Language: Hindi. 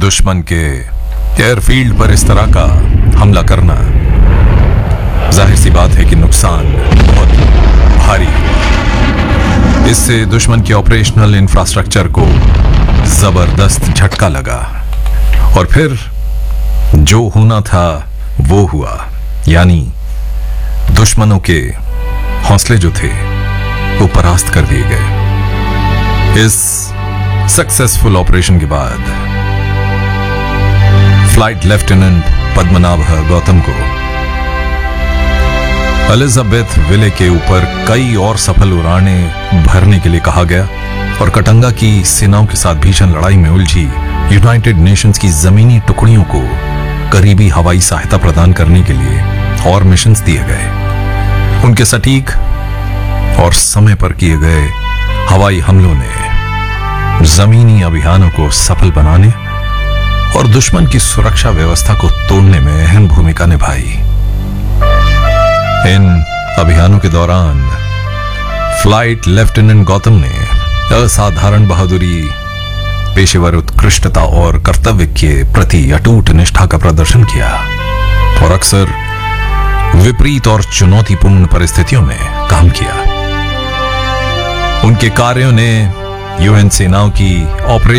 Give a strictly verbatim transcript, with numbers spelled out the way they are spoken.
दुश्मन के एयरफील्ड पर इस तरह का हमला करना, जाहिर सी बात है कि नुकसान बहुत भारी हुआ। इससे दुश्मन के ऑपरेशनल इंफ्रास्ट्रक्चर को जबरदस्त झटका लगा और फिर जो होना था वो हुआ, यानी दुश्मनों के हौसले जो थे वो परास्त कर दिए गए। इस सक्सेसफुल ऑपरेशन के बाद फ्लाइट लेफ्टिनेंट पद्मनाभ गौतम को एलिजाबेथ विले के ऊपर कई और सफल उड़ानें भरने के लिए कहा गया और कटंगा की सेनाओं के साथ भीषण लड़ाई में उलझी यूनाइटेड नेशंस की जमीनी टुकड़ियों को करीबी हवाई सहायता प्रदान करने के लिए और मिशंस दिए गए। उनके सटीक और समय पर किए गए हवाई हमलों ने जमीनी अभियानों को सफल बनाने और दुश्मन की सुरक्षा व्यवस्था को तोड़ने में अहम भूमिका निभाई। इन अभियानों के दौरान फ्लाइट लेफ्टिनेंट गौतम ने असाधारण बहादुरी, पेशेवर उत्कृष्टता और कर्तव्य के प्रति अटूट निष्ठा का प्रदर्शन किया और अक्सर विपरीत और चुनौतीपूर्ण परिस्थितियों में काम किया। उनके कार्यों ने यूएन सेनाओं की ऑपरेशन